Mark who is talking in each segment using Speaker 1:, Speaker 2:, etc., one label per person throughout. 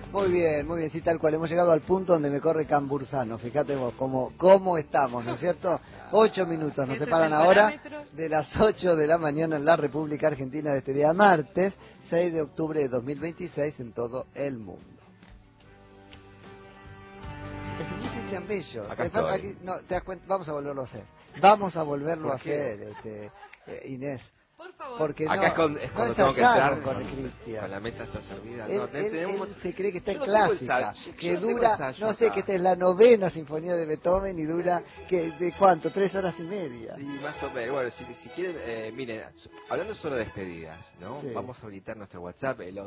Speaker 1: muy bien, sí, tal cual. Hemos llegado al punto donde me corre Cambursano. Fíjate vos cómo estamos, ¿no es cierto? 8 minutos nos separan ahora de las 8 de la mañana en la República Argentina de este día martes, 6 de octubre de 2026 en todo el mundo. El señor Cristian Bello.
Speaker 2: Acá estoy.
Speaker 1: Aquí, no, te das cuenta, vamos a volverlo a hacer. Vamos a volverlo a hacer, Inés.
Speaker 3: Por favor.
Speaker 1: Porque
Speaker 2: Acá
Speaker 1: no,
Speaker 2: es cuando
Speaker 1: no
Speaker 2: tengo que entrar
Speaker 1: con Cristian.
Speaker 2: con la mesa está servida.
Speaker 1: Él se cree que está en
Speaker 2: yo no tengo
Speaker 1: clásica,
Speaker 2: ensayo,
Speaker 1: que
Speaker 2: yo no tengo
Speaker 1: dura,
Speaker 2: ensayo
Speaker 1: no sé,
Speaker 2: acá.
Speaker 1: que esta es la 9ª sinfonía de Beethoven y dura, ¿de cuánto? 3 horas y media.
Speaker 2: Y más o menos, bueno, si quieren, miren, hablando solo de despedidas, ¿no?
Speaker 1: Sí.
Speaker 2: Vamos a habilitar nuestro WhatsApp, el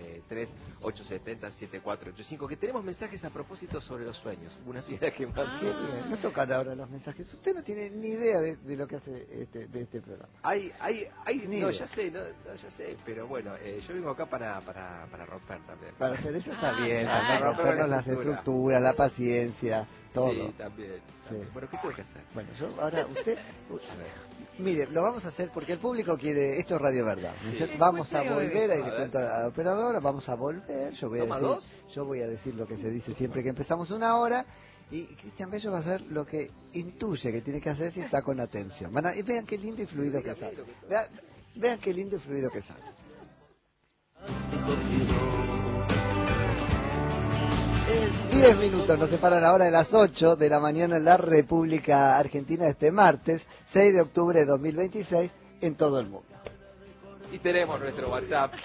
Speaker 2: 1138707485, que tenemos mensajes a propósito sobre los sueños. Una señora que mandó.
Speaker 1: Qué bien, no tocan ahora los mensajes. Usted no tiene ni idea de lo que hace de este programa.
Speaker 2: No,
Speaker 1: idea.
Speaker 2: ya sé, ya sé, pero bueno, yo vengo acá para romper también.
Speaker 1: Para hacer eso está bien,
Speaker 3: claro.
Speaker 1: para rompernos las estructuras, la paciencia, todo.
Speaker 2: Sí, también.
Speaker 1: Sí.
Speaker 2: Bueno, ¿qué tengo que hacer?
Speaker 1: Bueno, yo ahora, usted...
Speaker 2: A ver.
Speaker 1: Mire, lo vamos a hacer porque el público quiere, esto es Radio Verdad, ¿no es
Speaker 2: Sí.
Speaker 1: cierto? Vamos a
Speaker 3: Escucha y
Speaker 1: volver, ahí
Speaker 2: A
Speaker 1: le
Speaker 2: ver.
Speaker 1: cuento a la operadora, vamos a volver,
Speaker 2: ¿Toma dos?
Speaker 1: yo voy a decir lo que se dice siempre que empezamos una hora, y Cristian Bello va a hacer lo que intuye que tiene que hacer si está con atención. Y vean qué lindo y fluido que sale. Vean qué lindo y fluido que sale. 10 minutos nos separan ahora de las 8 de la mañana en la República Argentina este martes, 6 de octubre de 2026, en todo el mundo.
Speaker 2: Y tenemos nuestro WhatsApp.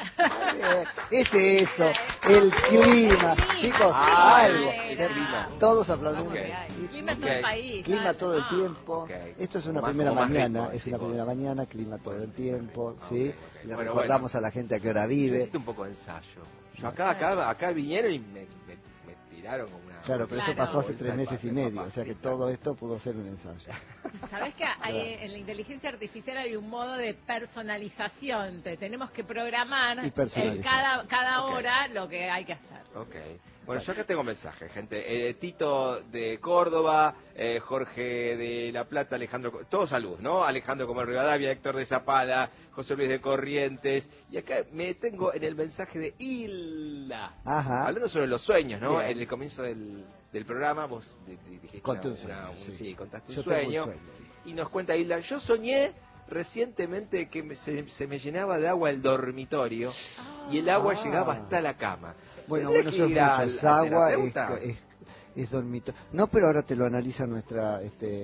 Speaker 1: Es eso, el clima. Chicos, algo.
Speaker 2: el clima.
Speaker 1: Todos aplaudimos.
Speaker 2: Ok.
Speaker 3: Clima en todo el país.
Speaker 1: Clima
Speaker 3: dale.
Speaker 1: todo el tiempo.
Speaker 2: Ok.
Speaker 1: Esto es una
Speaker 2: Más-
Speaker 1: primera
Speaker 2: como más
Speaker 1: mañana,
Speaker 2: rico,
Speaker 1: es una
Speaker 2: decís
Speaker 1: primera
Speaker 2: vos.
Speaker 1: mañana, clima todo el tiempo,
Speaker 2: Ah,
Speaker 1: ¿sí?
Speaker 2: ok.
Speaker 1: Le
Speaker 2: Bueno,
Speaker 1: recordamos a la gente a qué hora
Speaker 2: Yo
Speaker 1: vive.
Speaker 2: necesito un poco de ensayo. Yo acá vinieron y me tiraron como una...
Speaker 1: Claro, pero eso
Speaker 3: Claro.
Speaker 1: pasó hace
Speaker 2: bolsa
Speaker 1: 3
Speaker 2: de
Speaker 1: meses y
Speaker 2: de
Speaker 1: medio,
Speaker 2: papas,
Speaker 1: o sea que
Speaker 2: sí, claro.
Speaker 1: todo esto pudo ser un ensayo.
Speaker 3: ¿Sabés que en la inteligencia artificial hay un modo de personalización? Tenemos que programar
Speaker 1: Y personalizar.
Speaker 3: cada
Speaker 2: Ok.
Speaker 3: hora lo que hay que hacer.
Speaker 2: Ok. Bueno, yo acá tengo mensajes, gente. Tito de Córdoba, Jorge de La Plata, Alejandro... Todos salud, ¿no? Alejandro Comer Rivadavia, Héctor de Zapada, José Luis de Corrientes. Y acá me tengo en el mensaje de Hilda.
Speaker 1: Ajá.
Speaker 2: Hablando sobre los sueños, ¿no?
Speaker 1: Bien.
Speaker 2: En el comienzo del programa vos dijiste...
Speaker 1: Conté un sueño, sí.
Speaker 2: Sí, contaste
Speaker 1: Yo
Speaker 2: un
Speaker 1: tengo un
Speaker 2: sueño.
Speaker 1: sueño.
Speaker 2: Y nos cuenta Hilda, yo soñé recientemente que se me llenaba de agua el dormitorio y el agua llegaba hasta la cama.
Speaker 1: Bueno,
Speaker 2: ¿Tendré
Speaker 1: eso
Speaker 2: que
Speaker 1: es
Speaker 2: ir
Speaker 1: mucho, es agua,
Speaker 2: terapeuta?
Speaker 1: es dormitorio. No, pero ahora te lo analiza nuestra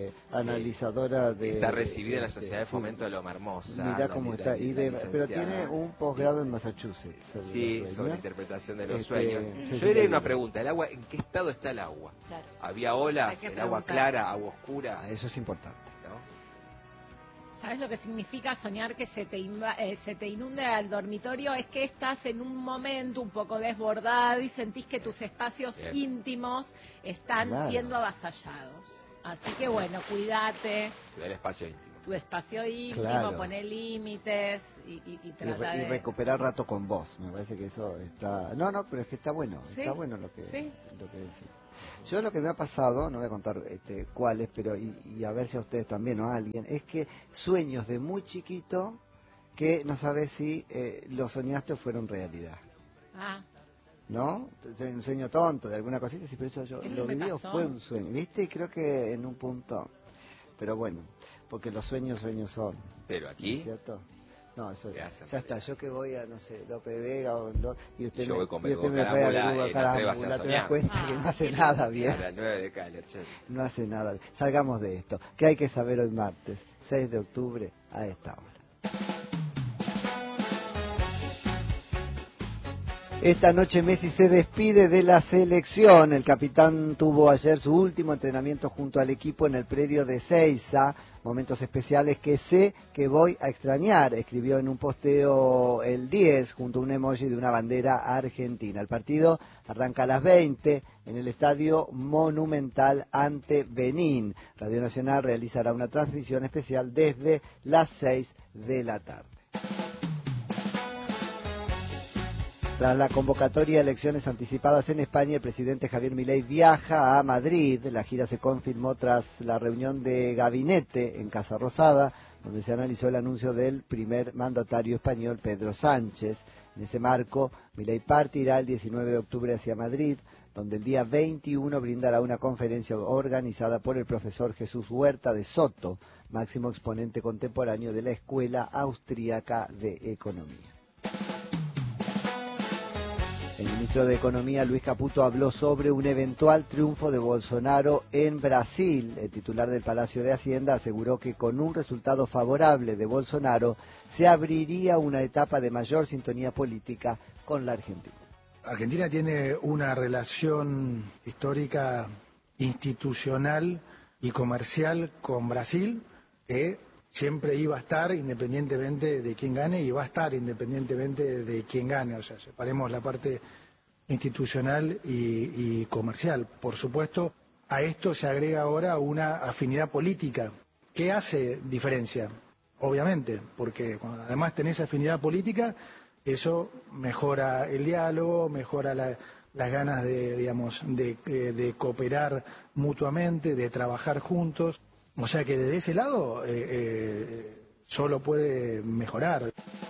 Speaker 1: analizadora de...
Speaker 2: Está recibida en la Sociedad de
Speaker 1: sí.
Speaker 2: Fomento de Loma Hermosa.
Speaker 1: Mirá cómo está. Pero tiene un posgrado en Massachusetts. Sobre
Speaker 2: Sí,
Speaker 1: los
Speaker 2: sobre
Speaker 1: sueños.
Speaker 2: la interpretación de los
Speaker 1: Este,
Speaker 2: sueños.
Speaker 1: sí,
Speaker 2: Yo
Speaker 1: sí,
Speaker 2: le
Speaker 1: sí.
Speaker 2: una pregunta, ¿el agua, en qué estado está el agua?
Speaker 3: Claro.
Speaker 2: ¿Había olas,
Speaker 3: Hay que
Speaker 2: el agua
Speaker 3: preguntar.
Speaker 2: clara, agua oscura?
Speaker 1: Ah, eso es importante.
Speaker 2: ¿No?
Speaker 3: ¿Sabes lo que significa soñar que se te inunda el dormitorio? Es que estás en un momento un poco desbordado y sentís que tus espacios
Speaker 2: Bien.
Speaker 3: íntimos están
Speaker 1: Claro.
Speaker 3: siendo avasallados. Así que bueno, cuídate,
Speaker 2: El espacio íntimo.
Speaker 3: tu espacio íntimo,
Speaker 1: Claro.
Speaker 3: poné límites y trata
Speaker 1: Y
Speaker 3: de...
Speaker 1: recuperar rato con vos. Me parece que eso está... No, pero es que está bueno.
Speaker 3: Sí,
Speaker 1: Está bueno lo que
Speaker 3: sí.
Speaker 1: decís. Yo lo que me ha pasado, no voy a contar cuáles, pero y a ver si a ustedes también o a alguien, es que sueños de muy chiquito que no sabes si lo soñaste o fueron realidad.
Speaker 3: Ah,
Speaker 1: ¿No? Un sueño tonto de alguna cosita, sí, pero eso yo
Speaker 3: Es que
Speaker 1: lo
Speaker 3: me
Speaker 1: viví o
Speaker 3: pasó.
Speaker 1: fue un sueño, ¿viste? Y creo que en un punto, pero bueno, porque los sueños son,
Speaker 2: Pero
Speaker 1: ¿no
Speaker 2: aquí...
Speaker 1: es cierto? No, eso
Speaker 2: Se hace
Speaker 1: ya está, yo que voy a, no sé, López Vega y usted
Speaker 2: Yo
Speaker 1: me,
Speaker 2: voy con
Speaker 1: y usted me
Speaker 2: Belgo
Speaker 1: trae
Speaker 2: Carámbula,
Speaker 1: a Belgo
Speaker 2: no atrevas a
Speaker 1: Carámbula, te das
Speaker 2: soñar.
Speaker 1: cuenta que no hace
Speaker 3: qué
Speaker 1: nada
Speaker 3: lindo.
Speaker 1: bien,
Speaker 2: A las 9 de Cali, che.
Speaker 1: no hace nada bien. Salgamos de esto, que hay que saber hoy martes, 6 de octubre, a esta hora. Esta noche Messi se despide de la selección. El capitán tuvo ayer su último entrenamiento junto al equipo en el predio de Seiza. Momentos especiales que sé que voy a extrañar, escribió en un posteo el 10 junto a un emoji de una bandera argentina. El partido arranca a las 20 en el Estadio Monumental ante Benín. Radio Nacional realizará una transmisión especial desde las 6 de la tarde. Tras la convocatoria a elecciones anticipadas en España, el presidente Javier Milei viaja a Madrid. La gira se confirmó tras la reunión de gabinete en Casa Rosada, donde se analizó el anuncio del primer mandatario español, Pedro Sánchez. En ese marco, Milei partirá el 19 de octubre hacia Madrid, donde el día 21 brindará una conferencia organizada por el profesor Jesús Huerta de Soto, máximo exponente contemporáneo de la Escuela Austríaca de Economía. El ministro de Economía, Luis Caputo, habló sobre un eventual triunfo de Bolsonaro en Brasil. El titular del Palacio de Hacienda aseguró que con un resultado favorable de Bolsonaro se abriría una etapa de mayor sintonía política con la Argentina.
Speaker 4: Argentina tiene una relación histórica, institucional y comercial con Brasil que siempre iba a estar independientemente de quién gane y va a estar independientemente de quién gane. O sea, separemos la parte institucional y comercial. Por supuesto, a esto se agrega ahora una afinidad política. ¿Qué hace diferencia? Obviamente, porque cuando además tenés afinidad política, eso mejora el diálogo, mejora las ganas de cooperar mutuamente, de trabajar juntos. O sea que desde ese lado solo puede mejorar.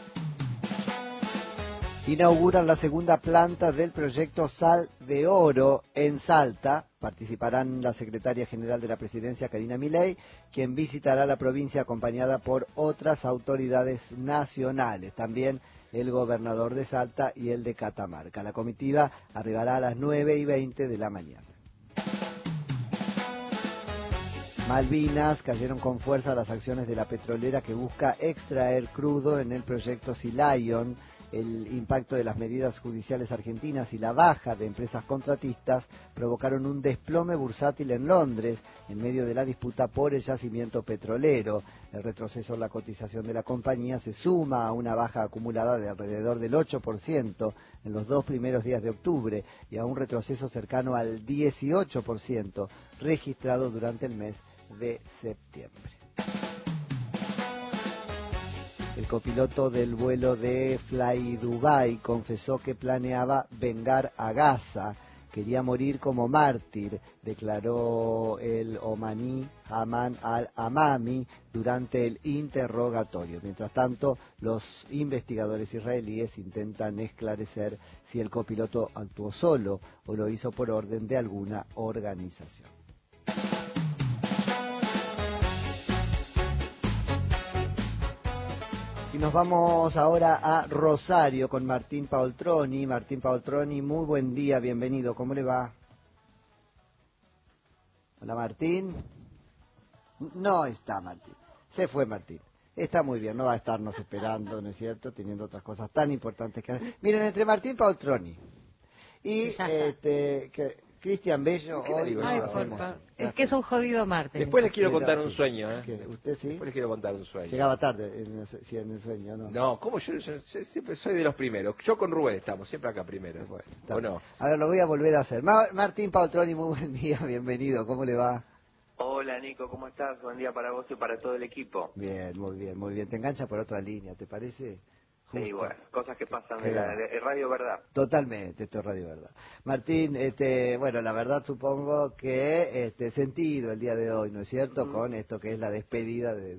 Speaker 1: Inauguran la segunda planta del proyecto Sal de Oro en Salta. Participarán la secretaria general de la presidencia, Karina Milei, quien visitará la provincia acompañada por otras autoridades nacionales. También el gobernador de Salta y el de Catamarca. La comitiva arribará a las 9:20 de la mañana. Malvinas, cayeron con fuerza las acciones de la petrolera que busca extraer crudo en el proyecto Sea Lion. El impacto de las medidas judiciales argentinas y la baja de empresas contratistas provocaron un desplome bursátil en Londres en medio de la disputa por el yacimiento petrolero. El retroceso en la cotización de la compañía se suma a una baja acumulada de alrededor del 8% en los 2 primeros días de octubre y a un retroceso cercano al 18% registrado durante el mes de septiembre. El copiloto del vuelo de Fly Dubai confesó que planeaba vengar a Gaza. Quería morir como mártir, declaró el omaní Haman al-Amami durante el interrogatorio. Mientras tanto, los investigadores israelíes intentan esclarecer si el copiloto actuó solo o lo hizo por orden de alguna organización. Y nos vamos ahora a Rosario con Martín Paoltroni. Martín Paoltroni, muy buen día, bienvenido. ¿Cómo le va? Hola, Martín. No está Martín. Se fue Martín. Está muy bien, no va a estarnos esperando, ¿no es cierto? Teniendo otras cosas tan importantes que hacer. Miren, entre Martín Paoltroni y Cristian Bello, hoy
Speaker 5: Ay, es que es un jodido martes.
Speaker 2: Después les quiero contar un sueño, ¿eh?
Speaker 1: ¿Usted sí?
Speaker 2: Después les quiero contar un sueño.
Speaker 1: Llegaba tarde en el sueño, ¿no?
Speaker 2: No, ¿cómo? Yo siempre soy de los primeros. Yo con Rubén estamos, siempre acá primero.
Speaker 1: Bueno,
Speaker 2: ¿O no?
Speaker 1: A ver, lo voy a volver a hacer. Martín Paoltroni, muy buen día, bienvenido. ¿Cómo le va?
Speaker 6: Hola Nico, ¿cómo estás? Buen día para vos y para todo el equipo.
Speaker 1: Bien, muy bien, muy bien. Te engancha por otra línea, ¿te parece?
Speaker 6: Sí, bueno, cosas que pasan de Radio Verdad.
Speaker 1: Totalmente, esto es Radio Verdad. Martín, bueno, la verdad supongo que sentido el día de hoy, ¿no es cierto? Con esto que es la despedida de